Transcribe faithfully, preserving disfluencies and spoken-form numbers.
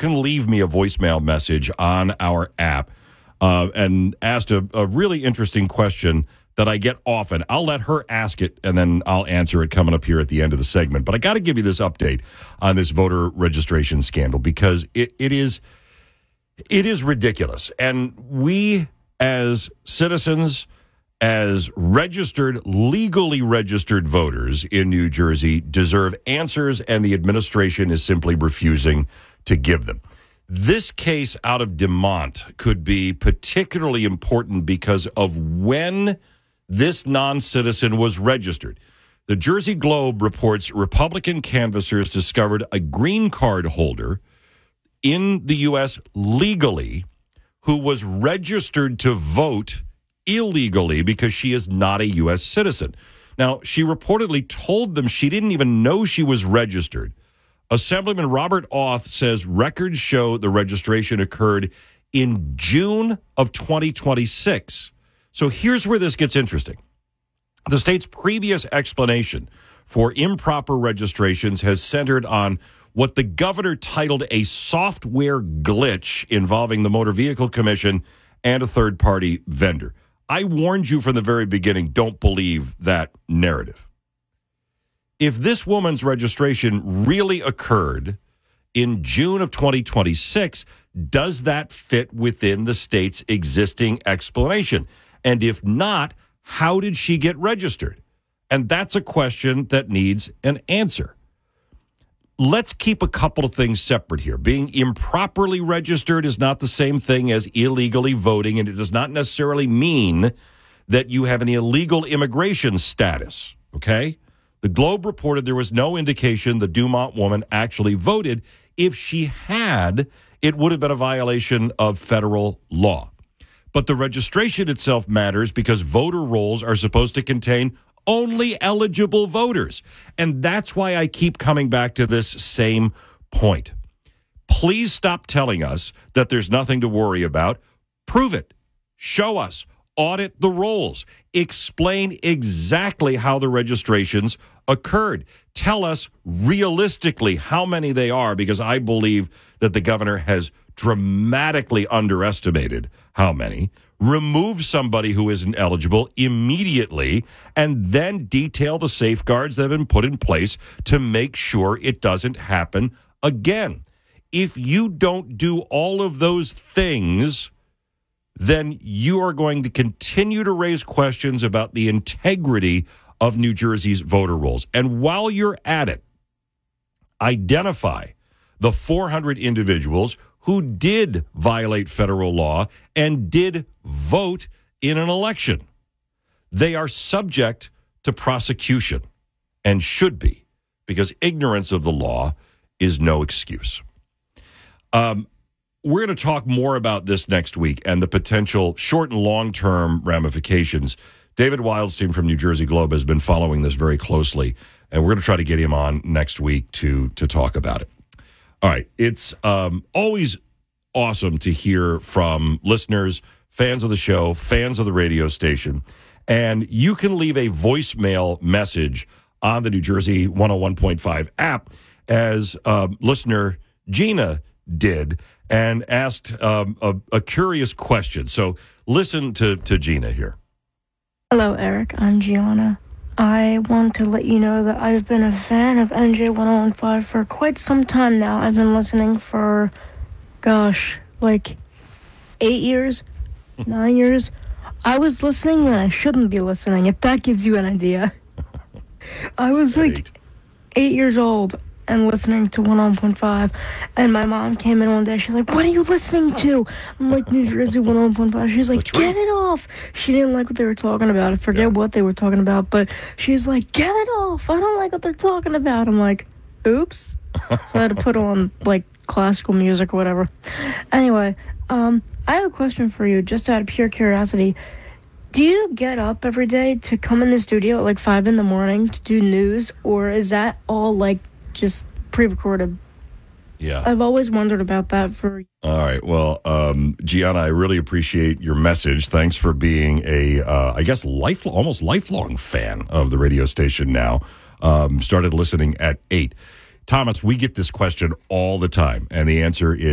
can leave me a voicemail message on our app uh, and asked a, a really interesting question that I get often. I'll let her ask it, and then I'll answer it coming up here at the end of the segment. But I got to give you this update on this voter registration scandal because it, it is it is ridiculous. And we, as citizens, as registered, legally registered voters in New Jersey, deserve answers, and the administration is simply refusing to give them. This case out of DeMont could be particularly important because of when this non-citizen was registered. The Jersey Globe reports Republican canvassers discovered a green card holder in the U S legally who was registered to vote illegally because she is not a U S citizen. Now, she reportedly told them she didn't even know she was registered. Assemblyman Robert Auth says records show the registration occurred in June of twenty twenty-six. So here's where this gets interesting. The state's previous explanation for improper registrations has centered on what the governor titled a software glitch involving the Motor Vehicle Commission and a third-party vendor. I warned you from the very beginning, don't believe that narrative. If this woman's registration really occurred in June of twenty twenty-six, does that fit within the state's existing explanation? And if not, how did she get registered? And that's a question that needs an answer. Let's keep a couple of things separate here. Being improperly registered is not the same thing as illegally voting, and it does not necessarily mean that you have an illegal immigration status, okay? The Globe reported there was no indication the Dumont woman actually voted. If she had, it would have been a violation of federal law. But the registration itself matters because voter rolls are supposed to contain only eligible voters. And that's why I keep coming back to this same point. Please stop telling us that there's nothing to worry about. Prove it. Show us. Audit the rolls. Explain exactly how the registrations occurred. Tell us realistically how many they are, because I believe that the governor has dramatically underestimated how many. Remove somebody who isn't eligible immediately, and then detail the safeguards that have been put in place to make sure it doesn't happen again. If you don't do all of those things, then you are going to continue to raise questions about the integrity of New Jersey's voter rolls. And while you're at it, identify the four hundred individuals who did violate federal law and did vote in an election. They are subject to prosecution and should be, because ignorance of the law is no excuse. Um, we're going to talk more about this next week and the potential short and long-term ramifications. David Wildstein from New Jersey Globe has been following this very closely, and we're going to try to get him on next week to, to talk about it. All right, it's um, always awesome to hear from listeners, fans of the show, fans of the radio station, and you can leave a voicemail message on the New Jersey one oh one point five app, as um, listener Gina did, and asked um, a, a curious question. So listen to, to Gina here. Hello, Eric. I'm Gianna. I want to let you know that I've been a fan of N J one oh one point five for quite some time now. I've been listening for, gosh, like eight years, nine years. I was listening when I shouldn't be listening, if that gives you an idea. I was like eight, eight years old and listening to one oh one point five, and my mom came in one day. She's like, "What are you listening to?" I'm like, "New Jersey one oh one point five. She's like, "Get it off." She didn't like what they were talking about. I forget yeah. what they were talking about, but she's like, "Get it off. I don't like what they're talking about." I'm like, "Oops." So I had to put on, like, classical music or whatever. Anyway, um, I have a question for you, just out of pure curiosity. Do you get up every day to come in the studio at, like, five in the morning to do news, or is that all, like, just pre-recorded? Yeah. I've always wondered about that for... All right. Well, um, Gianna, I really appreciate your message. Thanks for being a, uh, I guess, life, almost lifelong fan of the radio station now. Um, started listening at eight. Thomas, we get this question all the time, and the answer is